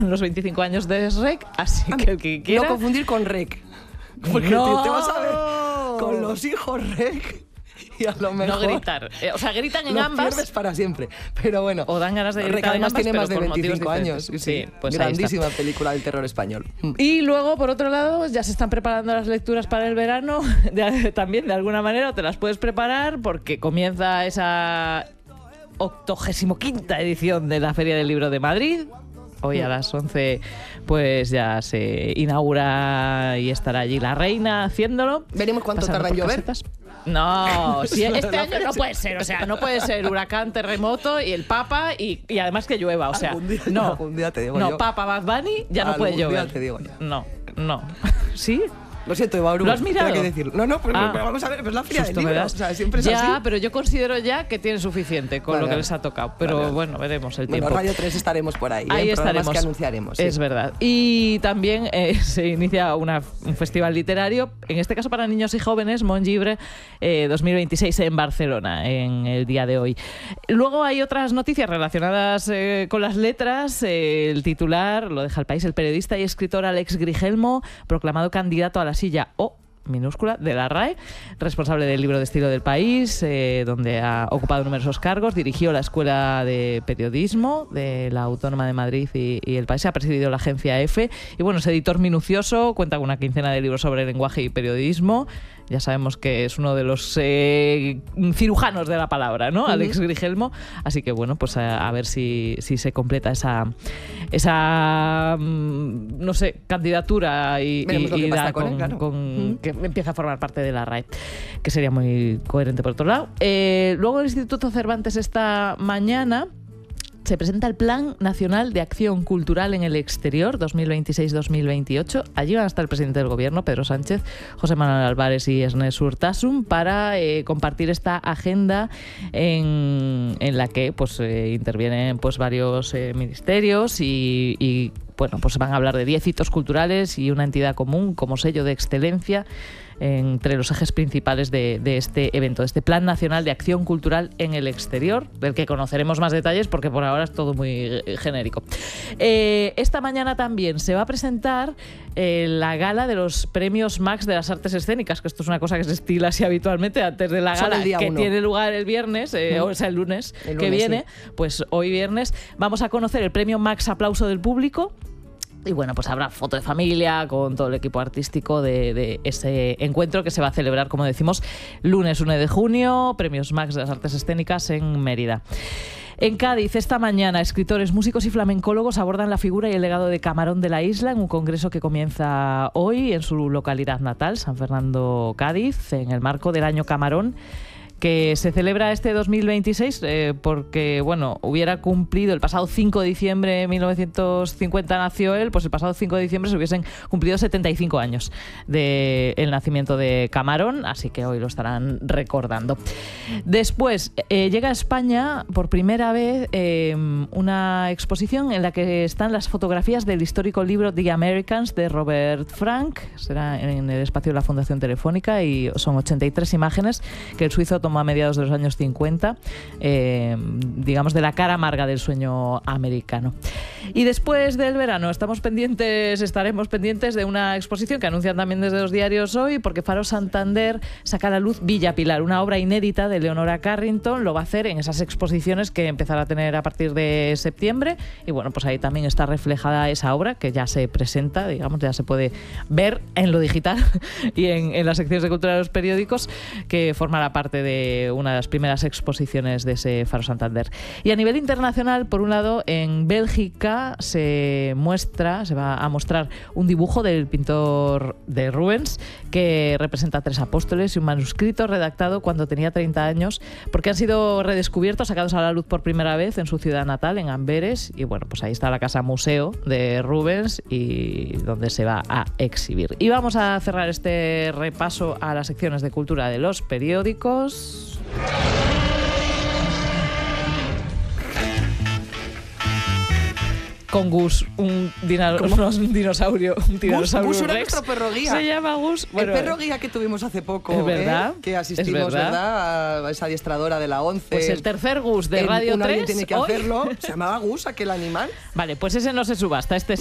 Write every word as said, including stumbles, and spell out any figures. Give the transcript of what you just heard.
los veinticinco años de Shrek, así que el que quiera... No confundir con Rec, porque no. te, te vas a ver con los hijos Rec y a lo mejor... No gritar, o sea, gritan en los ambas... pierdes para siempre, pero bueno... O dan ganas de gritar Rec en además ambas, tiene más de veinticinco años. Sí, sí, pues grandísima película del terror español. Y luego, por otro lado, ya se están preparando las lecturas para el verano, de, también de alguna manera te las puedes preparar porque comienza esa octogésimo quinta edición de la Feria del Libro de Madrid. Hoy a las once pues ya se inaugura y estará allí la reina haciéndolo. Veremos cuánto tarda en llover. Casetas. No, si este año no puede ser, o sea, no puede ser huracán, terremoto y el Papa y, y además que llueva, o sea, algún día, no, algún día te digo no, yo. Papa Bad Bunny ya no puede Algún llover. día te digo yo. No, no, ¿sí? Lo siento, Eva Bru, ¿Lo has mirado? tengo que decirlo. No, no, pero, Ah. pero vamos a ver, pero es la feria del Susto me libro. das. O sea, siempre es ya, así. pero yo considero ya que tiene suficiente con Vale, lo que vale. les ha tocado. Pero Vale, vale. bueno, veremos el Bueno, tiempo. Radio tres estaremos por ahí. Ahí ¿eh? estaremos. Que anunciaremos. Sí. Es verdad. Y también eh, se inicia una, un festival literario, en este caso para niños y jóvenes, Montgifre eh, dos mil veintiséis en Barcelona, en el día de hoy. Luego hay otras noticias relacionadas eh, con las letras. Eh, el titular lo deja El País. El periodista y escritor Alex Grigelmo, proclamado candidato a la silla O minúscula de la R A E, responsable del libro de estilo del País, eh, donde ha ocupado numerosos cargos, dirigió la Escuela de Periodismo de la Autónoma de Madrid y, y El País, ha presidido la agencia EFE y bueno, es editor minucioso, cuenta con una quincena de libros sobre lenguaje y periodismo. Ya sabemos que es uno de los eh, cirujanos de la palabra, ¿no? Uh-huh. Alex Grigelmo. Así que bueno, pues a, a ver si, si se completa esa, esa no sé, candidatura y, y, y da con, con, él, claro. con uh-huh. que empieza a formar parte de la R A E, que sería muy coherente por otro lado. Eh, luego el Instituto Cervantes esta mañana se presenta el Plan Nacional de Acción Cultural en el Exterior dos mil veintiséis dos mil veintiocho. Allí van a estar el presidente del Gobierno, Pedro Sánchez, José Manuel Álvarez y Ernest Urtasun para eh, compartir esta agenda en, en la que pues, eh, intervienen pues, varios eh, ministerios y, y bueno, pues van a hablar de diez hitos culturales y una entidad común como sello de excelencia entre los ejes principales de, de este evento, de este Plan Nacional de Acción Cultural en el Exterior, del que conoceremos más detalles porque por ahora es todo muy genérico. Eh, esta mañana también se va a presentar eh, la gala de los premios Max de las Artes Escénicas, que esto es una cosa que se estila así habitualmente antes de la gala, que uno. tiene lugar el viernes, eh, mm. o sea, el lunes, el lunes que viene, sí. Pues hoy viernes vamos a conocer el premio Max Aplauso del Público. Y bueno, pues habrá foto de familia con todo el equipo artístico de, de ese encuentro que se va a celebrar, como decimos, lunes uno de junio, Premios Max de las Artes Escénicas en Mérida. En Cádiz, esta mañana, escritores, músicos y flamencólogos abordan la figura y el legado de Camarón de la Isla en un congreso que comienza hoy en su localidad natal, San Fernando, Cádiz, en el marco del Año Camarón, que se celebra este dos mil veintiséis eh, porque, bueno, hubiera cumplido el pasado cinco de diciembre de mil novecientos cincuenta nació él, pues el pasado cinco de diciembre se hubiesen cumplido setenta y cinco años del nacimiento de Camarón, así que hoy lo estarán recordando. Después, eh, llega a España por primera vez eh, una exposición en la que están las fotografías del histórico libro The Americans de Robert Frank, será en el espacio de la Fundación Telefónica y son ochenta y tres imágenes que el suizo tomó a mediados de los años cincuenta, eh, digamos de la cara amarga del sueño americano. Y después del verano estamos pendientes, estaremos pendientes de una exposición que anuncian también desde los diarios hoy, porque Faro Santander saca a la luz Villa Pilar, una obra inédita de Leonora Carrington, lo va a hacer en esas exposiciones que empezará a tener a partir de septiembre y bueno, pues ahí también está reflejada esa obra que ya se presenta, digamos, ya se puede ver en lo digital y en, en las secciones de cultura de los periódicos, que formará parte de una de las primeras exposiciones de ese Faro Santander. Y a nivel internacional, por un lado, en Bélgica se muestra, se va a mostrar un dibujo del pintor de Rubens que representa a tres apóstoles y un manuscrito redactado cuando tenía treinta años, porque han sido redescubiertos, sacados a la luz por primera vez en su ciudad natal, en Amberes, y bueno, pues ahí está la casa museo de Rubens y donde se va a exhibir. Y vamos a cerrar este repaso a las secciones de cultura de los periódicos. con Gus, un, dina- no, un dinosaurio, un dinosaurio Gus era Rex. nuestro perro guía. Se llama Gus. Bueno, el perro guía que tuvimos hace poco, es verdad, ¿eh? Que asistimos, es verdad. ¿verdad? A esa adiestradora de la once. Pues el tercer Gus de El- Radio un alguien tres. tiene que hoy. hacerlo. Se llamaba Gus aquel animal. Vale, pues ese no se subasta. Este